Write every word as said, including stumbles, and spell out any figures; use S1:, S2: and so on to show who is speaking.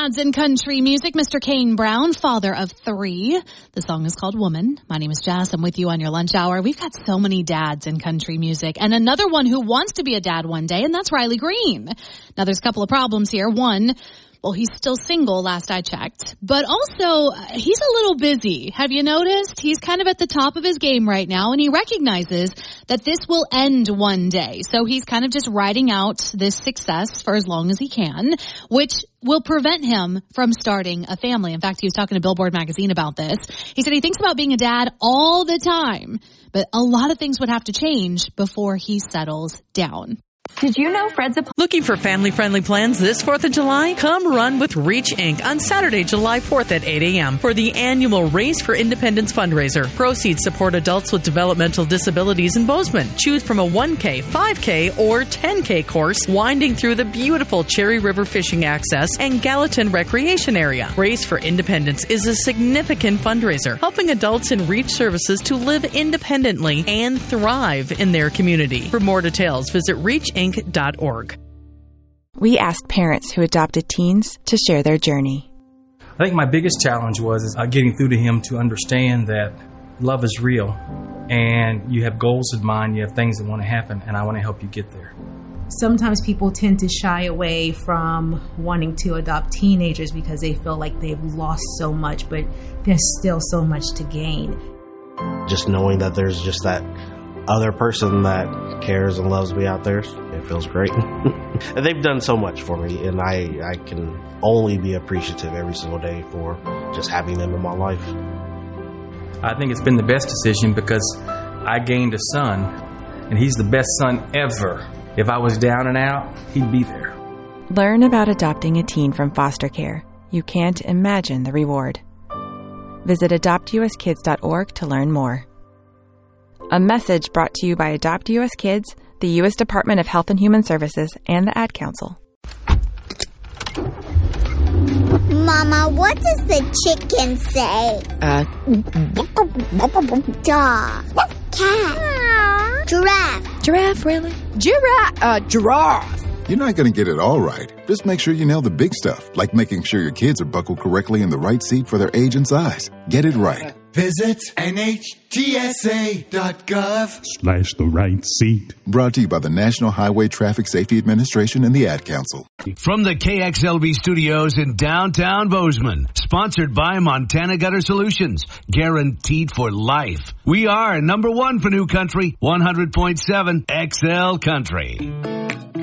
S1: dads in country music. Mister Kane Brown, father of three. The song is called Woman. My name is Jess. I'm with you on your lunch hour. We've got so many dads in country music, and another one who wants to be a dad one day, and that's Riley Green. Now, there's a couple of problems here. One, well, he's still single, last I checked. But also, he's a little busy. Have you noticed? He's kind of at the top of his game right now, and he recognizes that this will end one day. So he's kind of just riding out this success for as long as he can, which will prevent him from starting a family. In fact, he was talking to Billboard magazine about this. He said he thinks about being a dad all the time, but a lot of things would have to change before he settles down.
S2: Did you know Fred's a...
S3: Looking for family-friendly plans this fourth of July? Come run with Reach Incorporated on Saturday, July fourth at eight a.m. for the annual Race for Independence fundraiser. Proceeds support adults with developmental disabilities in Bozeman. Choose from a one K, five K, or ten K course winding through the beautiful Cherry River Fishing Access and Gallatin Recreation Area. Race for Independence is a significant fundraiser, helping adults in Reach services to live independently and thrive in their community. For more details, visit reach inc dot org.
S4: We asked parents who adopted teens to share their journey.
S5: I think my biggest challenge was is, uh, getting through to him to understand that love is real and you have goals in mind, you have things that want to happen, and I want to help you get there.
S6: Sometimes people tend to shy away from wanting to adopt teenagers because they feel like they've lost so much, but there's still so much to gain.
S7: Just knowing that there's just that other person that cares and loves me out there, it feels great. And they've done so much for me, and I, I can only be appreciative every single day for just having them in my life.
S5: I think it's been the best decision because I gained a son, and he's the best son ever. If I was down and out, he'd be there.
S4: Learn about adopting a teen from foster care. You can't imagine the reward. Visit adopt u s kids dot org to learn more. A message brought to you by Adopt U S Kids, the U S Department of Health and Human Services, and the Ad Council.
S8: Mama, what does the chicken say?
S9: Uh,
S8: Dog. Cat. Giraffe.
S9: Giraffe, really? Giraffe. Uh, giraffe.
S10: You're not going to get it all right. Just make sure you nail the big stuff, like making sure your kids are buckled correctly in the right seat for their age and size. Get it right.
S11: Visit N H T S A dot gov
S12: slash the right seat.
S10: Brought to you by the National Highway Traffic Safety Administration and the Ad Council.
S13: From the K X L V studios in downtown Bozeman, sponsored by Montana Gutter Solutions, guaranteed for life. We are number one for New Country, one hundred point seven X L Country.